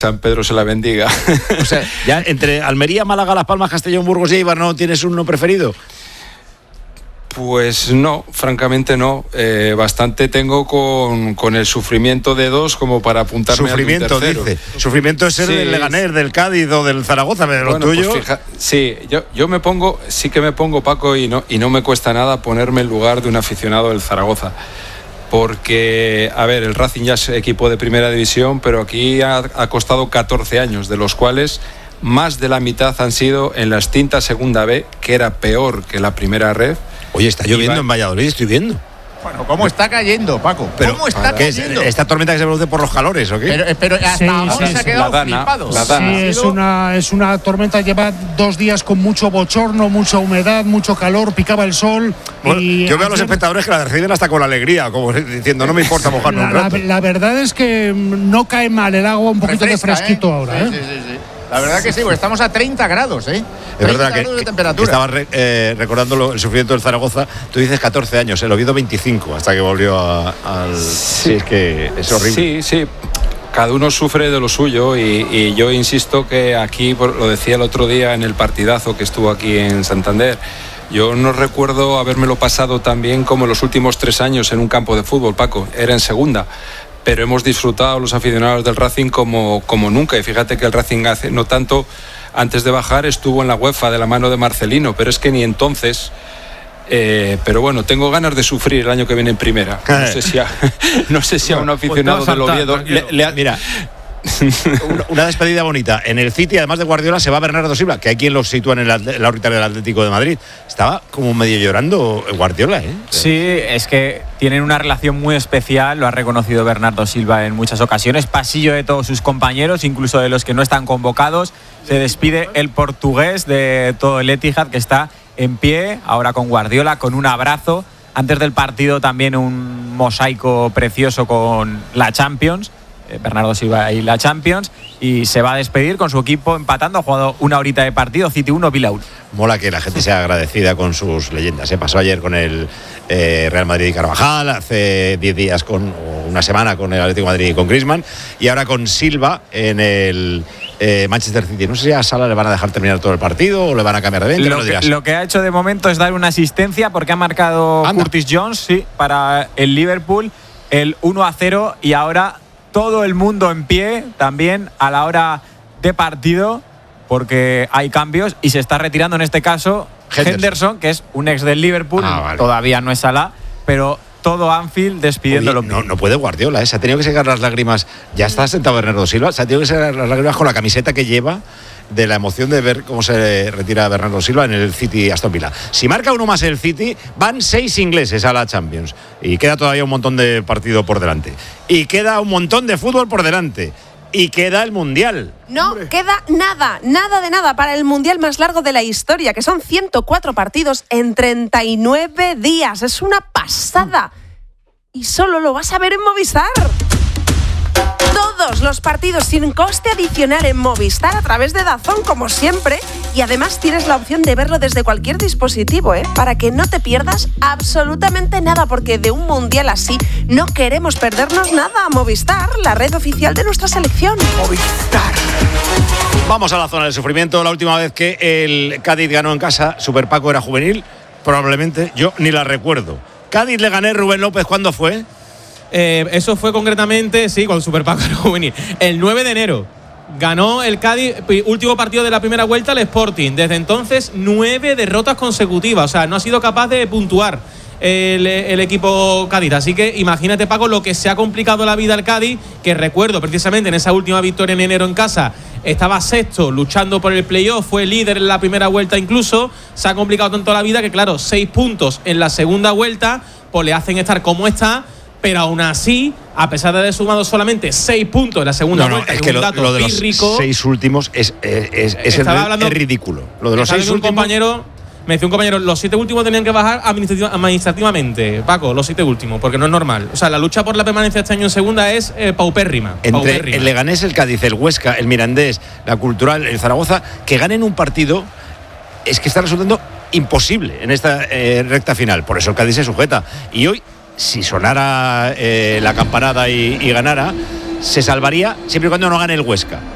San Pedro se la bendiga. O sea, ya entre Almería, Málaga, Las Palmas, Castellón, Burgos y Eibar, ¿no tienes uno preferido? Pues no, francamente no. Bastante tengo con el sufrimiento de dos como para apuntarme al tercero. Dice. Sufrimiento es ser del Leganés, del Cádiz o del Zaragoza, pero lo tuyo. Pues sí, yo me pongo, Paco, y no me cuesta nada ponerme en lugar de un aficionado del Zaragoza. Porque, a ver, el Racing ya es equipo de primera división, pero aquí ha costado 14 años, de los cuales más de la mitad han sido en la extinta segunda B, que era peor que la primera red. Oye, está lloviendo en Valladolid, estoy viendo. Bueno, ¿cómo está cayendo, Paco? ¿Cómo está cayendo? ¿Esta tormenta que se produce por los calores o qué? Pero hasta ahora se ha quedado flipado. La Dana. Sí, es una tormenta, lleva 2 días con mucho bochorno, mucha humedad, mucho calor, picaba el sol. Bueno, yo veo a los espectadores que la reciben hasta con alegría, como diciendo, no me importa mojarme un rato. La verdad es que no cae mal el agua, un poquito de fresquito ahora. Sí. La verdad que sí, porque estamos a 30 grados, Es verdad que temperatura. Estaba recordando el sufrimiento del Zaragoza. Tú dices 14 años, el Oviedo 25, hasta que volvió al... Sí, es que es horrible. Sí. Cada uno sufre de lo suyo y yo insisto que aquí, lo decía el otro día en el partidazo que estuvo aquí en Santander, yo no recuerdo habérmelo pasado tan bien como en los últimos 3 años en un campo de fútbol, Paco. Era en segunda. Pero hemos disfrutado los aficionados del Racing como nunca. Y fíjate que el Racing hace no tanto, antes de bajar, estuvo en la UEFA de la mano de Marcelino, pero es que ni entonces. Pero bueno, tengo ganas de sufrir el año que viene en primera. No sé si a un aficionado del Oviedo Mira, una despedida bonita. En el City, además de Guardiola, se va Bernardo Silva, que hay quien lo sitúa en la órbita del Atlético de Madrid. Estaba como medio llorando Guardiola, ¿eh? Sí, es que tienen una relación muy especial, lo ha reconocido Bernardo Silva en muchas ocasiones. Pasillo de todos sus compañeros, incluso de los que no están convocados. Se despide el portugués de todo el Etihad, que está en pie, ahora con Guardiola, con un abrazo. Antes del partido también un mosaico precioso con la Champions. Bernardo Silva y la Champions, y se va a despedir con su equipo empatando. Ha jugado 1 horita de partido, City 1, Vila 1. Mola que la gente sea agradecida con sus leyendas. Pasó ayer con el Real Madrid y Carvajal, hace 10 días una semana con el Atlético de Madrid y con Griezmann, y ahora con Silva en el Manchester City. No sé si a Salah le van a dejar terminar todo el partido o le van a cambiar de 20. Lo que ha hecho de momento es dar una asistencia, porque ha marcado Curtis Jones para el Liverpool el 1-0, y ahora todo el mundo en pie también a la hora de partido, porque hay cambios y se está retirando en este caso Henderson, que es un ex del Liverpool. Vale. Todavía no es Salah, pero todo Anfield despidiéndolo. No puede Guardiola, se ha tenido que secar las lágrimas. Ya está sentado Bernardo Silva, se ha tenido que secar las lágrimas con la camiseta que lleva, de la emoción de ver cómo se retira Bernardo Silva en el City Aston Villa. Si marca uno más el City, van 6 ingleses a la Champions, y queda todavía un montón de partido por delante, y queda un montón de fútbol por delante, y queda el Mundial. No queda nada para el Mundial más largo de la historia, que son 104 partidos en 39 días. Es una pasada. Y solo lo vas a ver en Movistar. Todos los partidos sin coste adicional en Movistar a través de DAZN, como siempre. Y además tienes la opción de verlo desde cualquier dispositivo, para que no te pierdas absolutamente nada, porque de un mundial así no queremos perdernos nada. Movistar, la red oficial de nuestra selección. Movistar. Vamos a la zona del sufrimiento. La última vez que el Cádiz ganó en casa, Super Paco, era juvenil. Probablemente yo ni la recuerdo. Cádiz le gané, Rubén López, ¿cuándo fue? Eso fue concretamente, con Super Paco juvenil, el 9 de enero. Ganó el Cádiz, último partido de la primera vuelta, al Sporting. Desde entonces, 9 derrotas consecutivas. O sea, no ha sido capaz de puntuar el equipo Cádiz. Así que imagínate, Paco, lo que se ha complicado la vida al Cádiz, que recuerdo precisamente en esa última victoria en enero en casa, estaba sexto, luchando por el playoff, fue líder en la primera vuelta incluso. Se ha complicado tanto la vida que, claro, 6 puntos en la segunda vuelta, pues le hacen estar como está. Pero aún así, a pesar de haber sumado solamente 6 puntos en la segunda vuelta, es que lo de los 6 últimos es ridículo. Lo de los 6 últimos. Me decía un compañero, los 7 últimos tenían que bajar administrativamente, Paco, los 7 últimos, porque no es normal. O sea, la lucha por la permanencia este año en segunda es paupérrima. Entre el Leganés, el Cádiz, el Huesca, el Mirandés, la Cultural, el Zaragoza, que ganen un partido, es que está resultando imposible en esta recta final. Por eso el Cádiz se sujeta. Y hoy, si sonara la campanada y ganara, se salvaría siempre y cuando no gane el Huesca.